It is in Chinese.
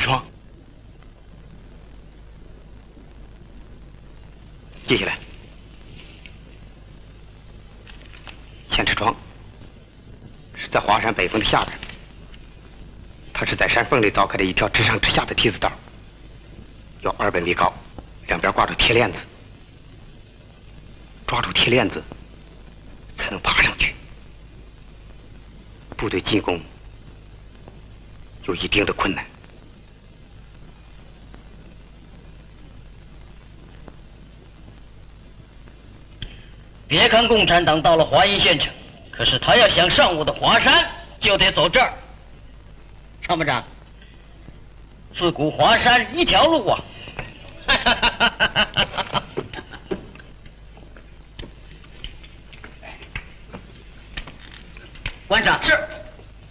床。接下来，千尺庄是在华山北峰的下边，它是在山缝里凿开的一条直上直下的梯子道，有200米高，两边挂着铁链子，抓住铁链子才能爬上去。部队进攻有一定的困难。 别看共产党到了华阴县城，可是他要想上我的华山，就得走这儿。参谋长，自古华山一条路啊！官长是。